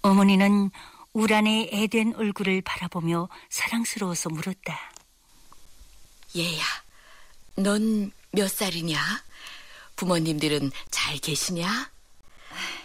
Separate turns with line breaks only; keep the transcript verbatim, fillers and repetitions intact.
어머니는 우란의 애된 얼굴을 바라보며 사랑스러워서 물었다.
얘야, 넌 몇 살이냐? 부모님들은 잘 계시냐?